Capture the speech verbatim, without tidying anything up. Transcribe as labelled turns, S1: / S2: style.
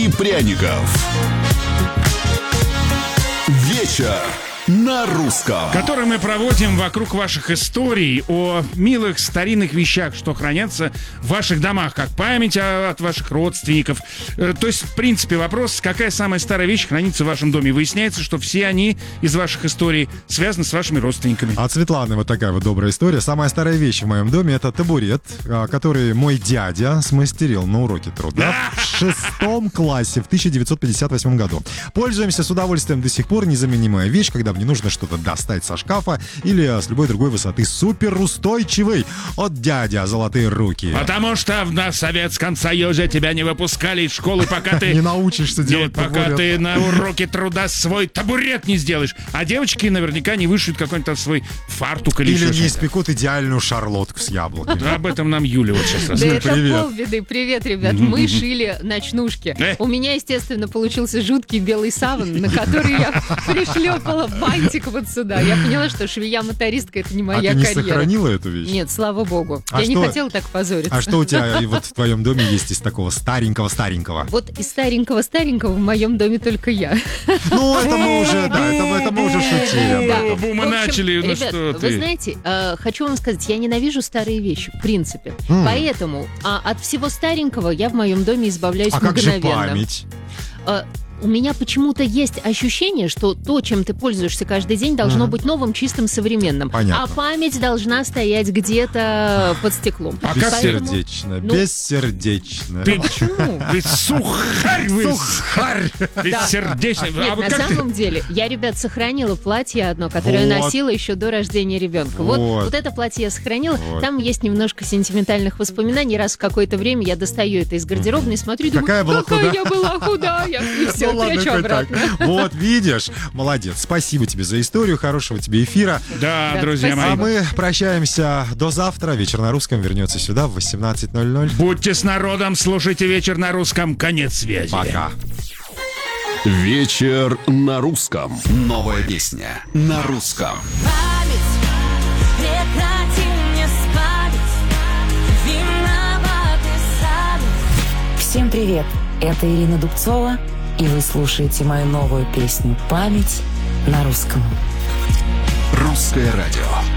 S1: и пряников. Вечер на русском.
S2: Который мы проводим вокруг ваших историй о милых старинных вещах, что хранятся в ваших домах, как память от ваших родственников. То есть, в принципе, вопрос, какая самая старая вещь хранится в вашем доме. Выясняется, что все они из ваших историй связаны с вашими родственниками.
S3: От Светланы вот такая вот добрая история. Самая старая вещь в моем доме — это табурет, который мой дядя смастерил на уроке труда в шестом классе в тысяча девятьсот пятьдесят восьмом году. Пользуемся с удовольствием до сих пор. Незаменимая вещь, когда мне нужно что-то достать со шкафа или с любой другой высоты. Супер устойчивый. От дядя золотые руки.
S2: Потому что в Советском Союзе тебя не выпускали из школы, пока ты...
S3: Не научишься делать табурет.
S2: Пока ты на уроке труда свой табурет не сделаешь. А девочки наверняка не вышьют какой-нибудь свой фартук или еще
S3: Или
S2: что-то.
S3: не испекут идеальную шарлотку с яблоками.
S2: Да, об этом нам Юля вот сейчас
S4: Да
S2: расскажет.
S4: это
S3: Привет.
S4: полбеды. Привет, ребят. Мы шили ночнушки.
S2: Э?
S4: У меня, естественно, получился жуткий белый саван, на который я пришлепала бантик вот сюда. Я поняла, что швея-мотористка — это не
S3: А
S4: моя
S3: ты не
S4: карьера.
S3: сохранила эту вещь?
S4: Нет, слава богу.
S3: А
S4: я не
S3: что-
S4: хотела так позориться.
S3: А что у тебя вот в твоем доме есть из такого старенького-старенького?
S4: Вот из старенького-старенького в моем доме только я.
S3: Ну, это мы уже, да, это, это мы уже шутили.
S4: Да.
S2: Бу, мы
S4: В общем,
S2: начали, ну
S4: ребят,
S2: что
S4: вы
S2: ты.
S4: знаете, э, хочу вам сказать, я ненавижу старые вещи, в принципе.
S3: М.
S4: Поэтому а, от всего старенького я в моем доме избавляюсь
S3: А как же
S4: мгновенно.
S3: память?
S4: Э, У меня почему-то есть ощущение, что то, чем ты пользуешься каждый день, должно
S3: Мгм.
S4: быть новым, чистым, современным.
S3: Понятно.
S4: А память должна стоять где-то под стеклом.
S2: А как ты-
S4: Поэтому-
S3: Бессердечно,
S4: Ну,
S3: бессердечно.
S2: Ты
S4: Почему?
S2: Ведь сухарь вы.
S3: Сухарь!
S2: Ведь
S4: Да.
S2: сердечный.
S4: Нет,
S2: А вот
S4: на
S2: как ты-
S4: самом деле, я, ребят, сохранила платье одно, которое
S3: Вот.
S4: носила еще до рождения ребенка. Вот.
S3: Вот.
S4: Вот, это платье я сохранила.
S3: Вот.
S4: Там есть немножко сентиментальных воспоминаний. Раз в какое-то время я достаю это из гардеробной, смотрю, и думаю,
S3: Какая была
S4: какая
S3: худая.
S4: я была худая. И все,
S3: Ну ладно,
S4: прячу
S3: хоть так.
S4: обратно.
S3: Вот, видишь, молодец. Спасибо тебе за историю, хорошего тебе эфира.
S2: Да,
S4: Да,
S2: друзья
S4: спасибо.
S3: А
S2: мои.
S3: мы прощаемся до завтра. Вечер на русском вернется сюда в восемнадцать ноль ноль.
S2: Будьте с народом, слушайте вечер на русском. Конец связи.
S3: Пока.
S1: Вечер на русском. Новая песня на русском.
S5: Память, прекрати мне спалить, виноваты сами.
S6: Всем привет! Это Ирина Дубцова, и вы слушаете мою новую песню «Память» на русском.
S1: Русское радио.